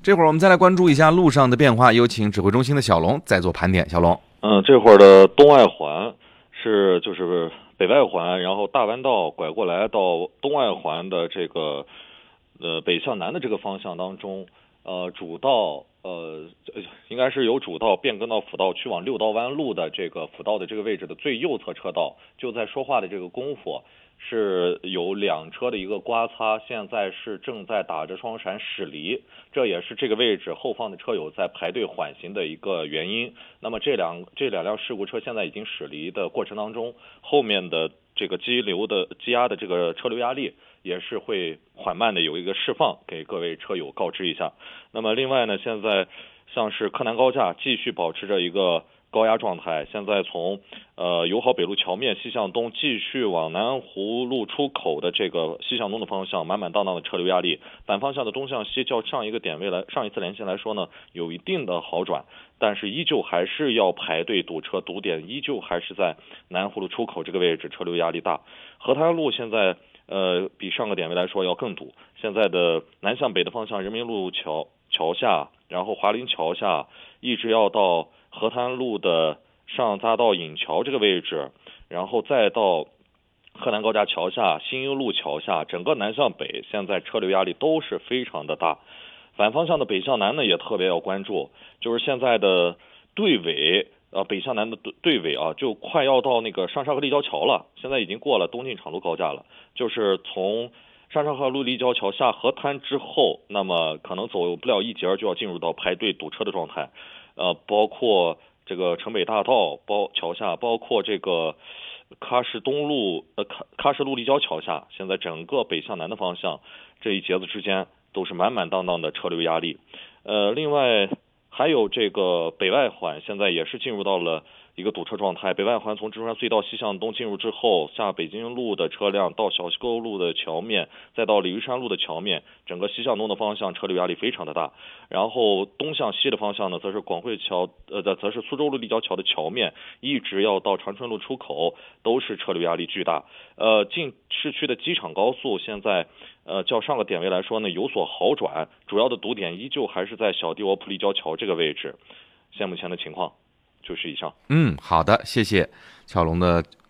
这会儿我们再来关注一下路上的变化，有请指挥中心的小龙再做盘点。小龙， 这会儿的东外环就是北外环，然后大弯道拐过来到东外环的这个北向南的这个方向当中，主道应该是由主道变更到辅道去往六道弯路的这个辅道的这个位置的最右侧车道，就在说话的这个功夫。是有两车的一个刮擦，现在是正在打着双闪驶离，这也是这个位置后方的车友在排队缓行的一个原因。那么这两辆事故车现在已经驶离的过程当中，后面的这个积压的这个车流压力也是会缓慢的有一个释放，给各位车友告知一下。那么另外呢，现在像是柯南高架继续保持着一个高压状态，现在从友好北路桥面西向东继续往南湖路出口的这个西向东的方向，满满当当的车流压力。反方向的东向西较上一次连线来说呢，有一定的好转，但是依旧还是要排队堵车，堵点依旧还是在南湖路出口这个位置，车流压力大。河滩路现在比上个点位来说要更堵，现在的南向北的方向，人民路桥下，然后华林桥下，一直要到河滩路的上匝道引桥这个位置，然后再到河南高架桥下、新英路桥下，整个南向北现在车流压力都是非常的大。反方向的北向南呢也特别要关注，就是现在的队尾北向南的队尾就快要到那个上沙河立交桥了，现在已经过了东进场路高架了，就是从上沙河路立交桥下河滩之后，那么可能走不了一截就要进入到排队堵车的状态。包括这个城北大道桥下，包括这个喀什路立交桥下，现在整个北向南的方向这一节子之间都是满满当当的车流压力。另外还有这个北外环现在也是进入到了一个堵车状态，北外环从中山隧道西向东进入之后，下北京路的车辆到小西沟路的桥面，再到鲤鱼山路的桥面，整个西向东的方向车流压力非常的大。然后东向西的方向呢，则是则是苏州路立交桥的桥面，一直要到长春路出口，都是车流压力巨大。进市区的机场高速现在较上个点位来说呢有所好转，主要的堵点依旧还是在小地窝铺立交桥这个位置。现目前的情况就是以上。 好的，谢谢小龙的